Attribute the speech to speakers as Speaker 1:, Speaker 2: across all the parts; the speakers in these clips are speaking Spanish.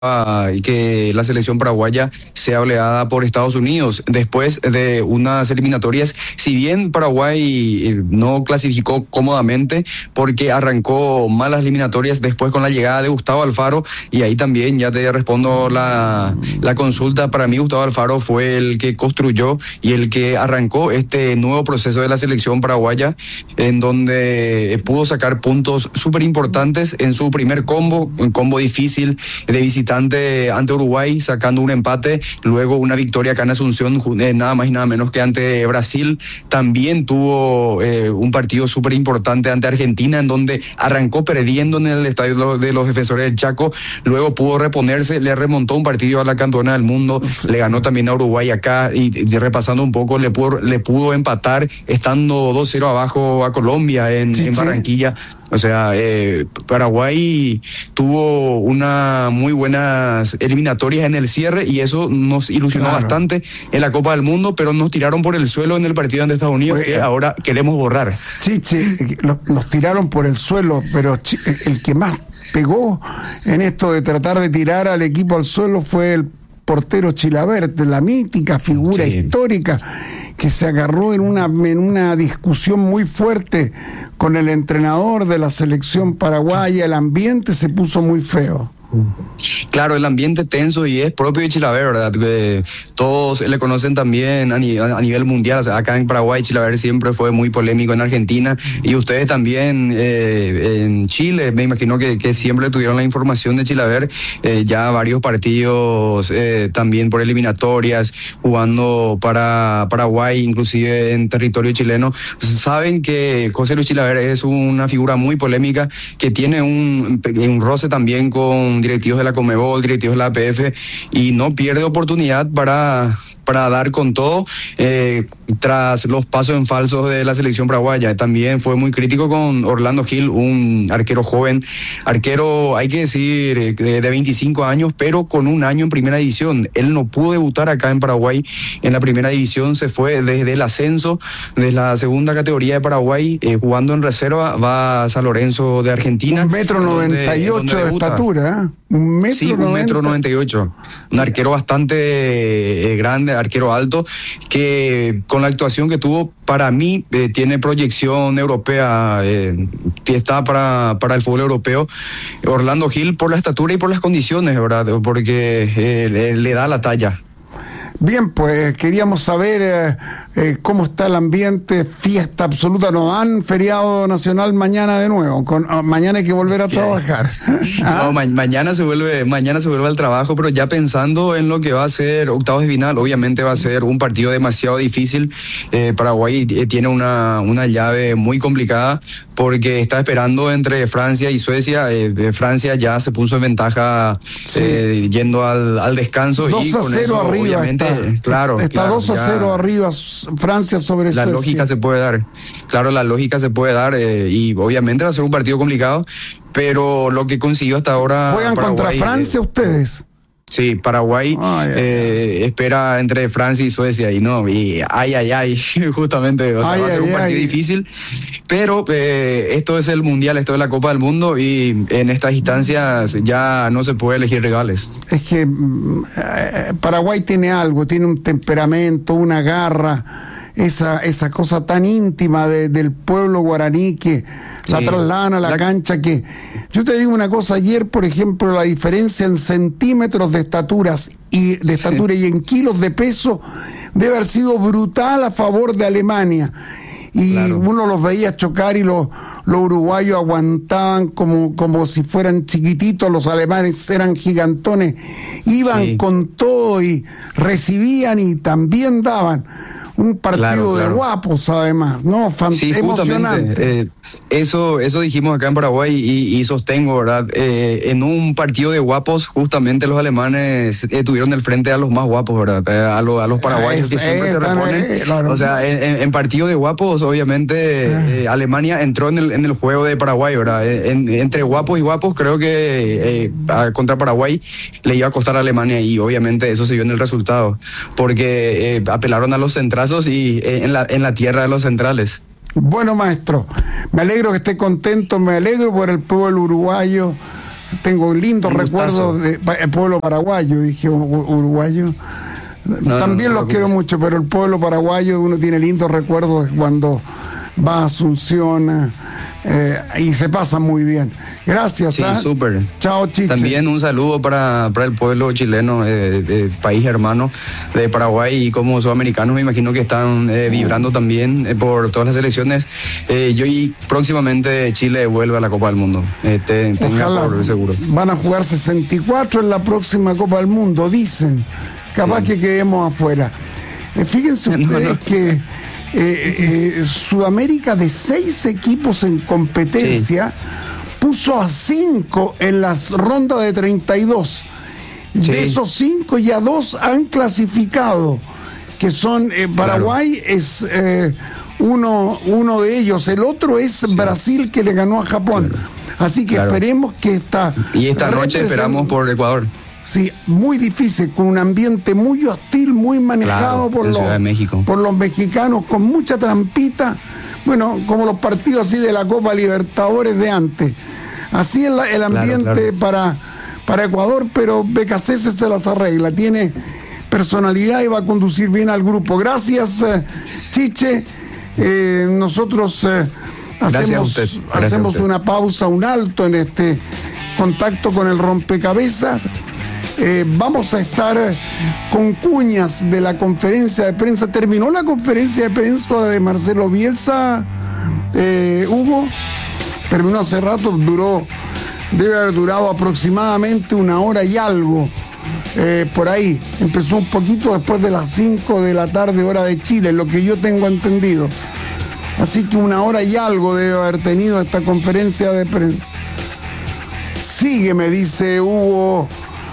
Speaker 1: y que la selección paraguaya sea goleada por Estados Unidos después de unas eliminatorias. Si bien Paraguay no clasificó cómodamente porque arrancó malas eliminatorias después con la llegada de Gustavo Alfaro, y ahí también ya te respondo la consulta. Para mí Gustavo Alfaro fue el que construyó y el que arrancó este nuevo proceso de la selección paraguaya, en donde pudo sacar puntos súper importantes en su primer combo, un combo difícil de visitante ante Uruguay, sacando un empate, luego una victoria acá en Asunción, nada más y nada menos que ante Brasil. También tuvo un partido súper importante ante Argentina, en donde arrancó perdiendo en el estadio de los Defensores del Chaco, luego pudo reponerse, le remontó un partido a la campeona del mundo, le ganó también a Uruguay acá, y repasando un poco, le pudo empatar estando 2-0 abajo a Colombia en Barranquilla. O sea, Paraguay tuvo una muy buenas eliminatorias en el cierre, y eso nos ilusionó bastante en la Copa del Mundo, pero nos tiraron por el suelo en el partido ante Estados Unidos, que ahora queremos borrar.
Speaker 2: Sí, nos tiraron por el suelo, pero el que más pegó en esto de tratar de tirar al equipo al suelo fue el portero Chilavert, la mítica figura histórica que se agarró en una discusión muy fuerte con el entrenador de la selección paraguaya. El ambiente se puso muy feo.
Speaker 1: Claro, el ambiente tenso, y es propio de Chilavert, ¿verdad? Que todos le conocen también a nivel mundial. O sea, acá en Paraguay Chilavert siempre fue muy polémico, en Argentina, y ustedes también en Chile, me imagino que siempre tuvieron la información de Chilavert, ya varios partidos también por eliminatorias, jugando para Paraguay, inclusive en territorio chileno. Saben que José Luis Chilavert es una figura muy polémica, que tiene un roce también con directivos de la Conmebol, directivos de la APF, y no pierde oportunidad para dar con todo tras los pasos en falsos de la selección paraguaya. También fue muy crítico con Orlando Gil, un arquero joven, hay que decir, de 25 años, pero con un año en primera división. Él no pudo debutar acá en Paraguay en la primera división, se fue desde el ascenso, desde la segunda categoría de Paraguay, jugando en reserva, va a San Lorenzo de Argentina.
Speaker 2: 1,98 m de estatura, ¿eh?
Speaker 1: 1,98 m. Un arquero bastante grande, arquero alto, que con la actuación que tuvo, para mí tiene proyección europea, está para el fútbol europeo. Orlando Gil, por la estatura y por las condiciones, ¿verdad? Porque le da la talla.
Speaker 2: Bien, pues queríamos saber cómo está el ambiente, fiesta absoluta. Nos dan feriado nacional mañana de nuevo, mañana hay que volver a trabajar.
Speaker 1: No, mañana se vuelve al trabajo, pero ya pensando en lo que va a ser octavos de final. Obviamente va a ser un partido demasiado difícil. Paraguay tiene una llave muy complicada, porque está esperando entre Francia y Suecia. Francia ya se puso en ventaja yendo al descanso.
Speaker 2: 2-0 arriba está.
Speaker 1: Claro.
Speaker 2: Está 2-0 arriba Francia sobre Suecia.
Speaker 1: La lógica se puede dar. Claro, la lógica se puede dar, y obviamente va a ser un partido complicado, pero lo que consiguió hasta ahora...
Speaker 2: ¿Juegan Paraguay contra Francia ustedes?
Speaker 1: Sí, Paraguay espera entre Francia y Suecia, y justamente, o sea, va a ser un partido difícil, pero esto es el Mundial, esto es la Copa del Mundo, y en estas instancias ya no se puede elegir rivales.
Speaker 2: Es que Paraguay tiene algo, tiene un temperamento, una garra, esa cosa tan íntima del pueblo guaraní que la trasladan a la cancha. Que yo te digo una cosa, ayer por ejemplo la diferencia en centímetros de estatura y en kilos de peso debe haber sido brutal a favor de Alemania. Y uno los veía chocar, y los uruguayos aguantaban como si fueran chiquititos, los alemanes eran gigantones, iban con todo y recibían y también daban. Un partido de guapos, además, ¿no? Emocionante.
Speaker 1: Eso dijimos acá en Paraguay, y sostengo, ¿verdad? En un partido de guapos, justamente los alemanes tuvieron el frente a los más guapos, ¿verdad? A los paraguayos que siempre se reponen. O sea, en partido de guapos, obviamente, Alemania entró en el juego de Paraguay, ¿verdad? Entre guapos y guapos, creo que contra Paraguay le iba a costar a Alemania, y obviamente eso se vio en el resultado, porque apelaron a los centrazos y en la tierra de los centrales.
Speaker 2: Bueno, maestro, me alegro que esté contento, me alegro por el pueblo uruguayo, tengo lindos recuerdos del pueblo paraguayo, dije uruguayo. También los quiero mucho, pero el pueblo paraguayo, uno tiene lindos recuerdos cuando va a Asunción y se pasa muy bien. Gracias.
Speaker 1: Sí, súper.
Speaker 2: Chao, Chiche.
Speaker 1: También un saludo para el pueblo chileno, país hermano de Paraguay, y como sudamericanos me imagino que están vibrando también por todas las elecciones. Y próximamente Chile vuelve a la Copa del Mundo.
Speaker 2: Ojalá.
Speaker 1: Por seguro.
Speaker 2: Van a jugar 64 en la próxima Copa del Mundo, dicen. Capaz que quedemos afuera. Fíjense ustedes que Sudamérica, de 6 equipos en competencia, puso a 5 en las rondas de 32. De esos 5 ya 2 han clasificado, que son Paraguay es uno de ellos, el otro es Brasil, que le ganó a Japón. Así que esperemos que
Speaker 1: y esta noche esperamos por Ecuador.
Speaker 2: Sí, muy difícil, con un ambiente muy hostil, muy manejado por los mexicanos, con mucha trampita, bueno, como los partidos así de la Copa Libertadores de antes. Así es el ambiente para Ecuador, pero Becasese se las arregla, tiene personalidad y va a conducir bien al grupo. Gracias, Chiche. Nosotros hacemos una pausa, un alto en este contacto con el rompecabezas. Vamos a estar con cuñas de la conferencia de prensa. ¿Terminó la conferencia de prensa de Marcelo Bielsa, Hugo? Terminó hace rato, debe haber durado aproximadamente 1 hora y algo, por ahí. Empezó un poquito después de las 5 de la tarde, hora de Chile, lo que yo tengo entendido. Así que 1 hora y algo debe haber tenido esta conferencia de prensa. Sigue, me dice Hugo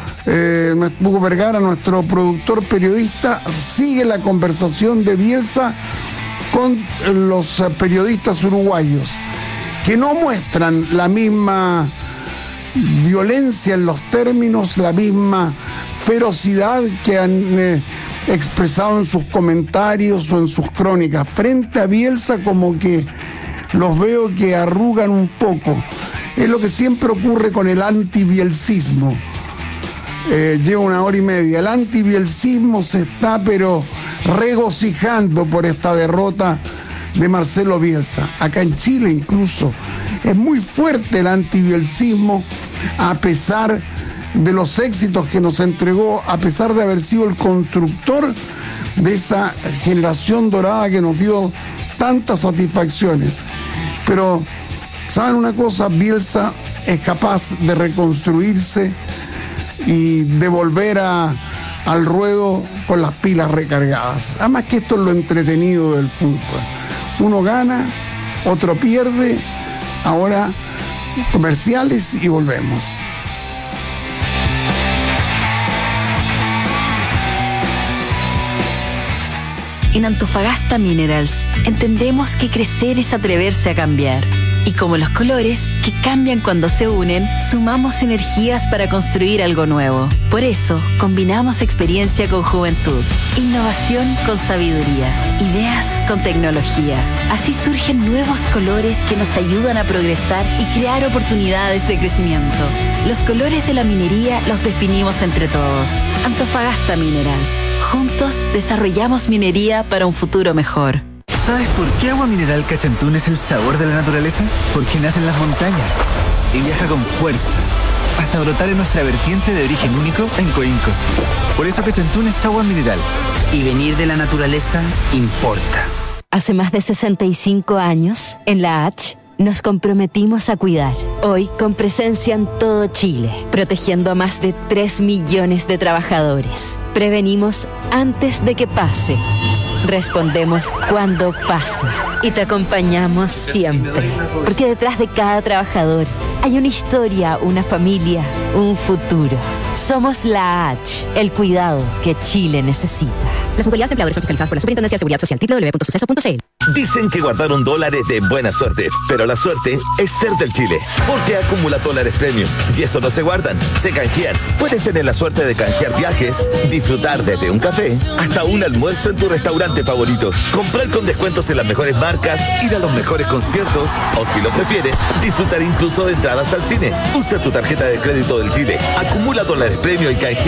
Speaker 2: Vergara, nuestro productor periodista, sigue la conversación de Bielsa con los periodistas uruguayos, que no muestran la misma violencia en los términos, la misma ferocidad que han expresado en sus comentarios o en sus crónicas. Frente a Bielsa, como que los veo que arrugan un poco. Es lo que siempre ocurre con el antibielcismo. Lleva 1 hora y media. El antibielcismo se está pero regocijando por esta derrota de Marcelo Bielsa. Acá en Chile incluso es muy fuerte el antibielcismo, a pesar de los éxitos que nos entregó, a pesar de haber sido el constructor de esa generación dorada que nos dio tantas satisfacciones. Pero, ¿saben una cosa? Bielsa es capaz de reconstruirse y de volver al ruedo con las pilas recargadas. Además que esto es lo entretenido del fútbol. Uno gana, otro pierde. Ahora comerciales y volvemos.
Speaker 3: En Antofagasta Minerals entendemos que crecer es atreverse a cambiar. Y como los colores, que cambian cuando se unen, sumamos energías para construir algo nuevo. Por eso, combinamos experiencia con juventud, innovación con sabiduría, ideas con tecnología. Así surgen nuevos colores que nos ayudan a progresar y crear oportunidades de crecimiento. Los colores de la minería los definimos entre todos. Antofagasta Minerals. Juntos desarrollamos minería para un futuro mejor.
Speaker 4: ¿Sabes por qué Agua Mineral Cachantún es el sabor de la naturaleza? Porque nace en las montañas y viaja con fuerza hasta brotar en nuestra vertiente de origen único en Coinco. Por eso Cachantún es agua mineral.
Speaker 5: Y venir de la naturaleza importa.
Speaker 3: Hace más de 65 años, en la H, nos comprometimos a cuidar. Hoy, con presencia en todo Chile, protegiendo a más de 3 millones de trabajadores. Prevenimos antes de que pase. Respondemos cuando pase y te acompañamos siempre, porque detrás de cada trabajador hay una historia, una familia, un futuro. Somos la H, el cuidado que Chile necesita. Las mutualidades empleadores son fiscalizadas por la Superintendencia de Seguridad Social, www.suceso.cl.
Speaker 6: Dicen que guardar un dólar es de buena suerte, pero la suerte es ser del Chile, porque acumula dólares premium y eso no se guardan, se canjean. Puedes tener la suerte de canjear viajes, disfrutar desde un café hasta un almuerzo en tu restaurante favorito, comprar con descuentos en las mejores marcas, ir a los mejores conciertos o, si lo prefieres, disfrutar incluso de entradas al cine. Usa tu tarjeta de crédito del Chile, acumula dólares premium y canjea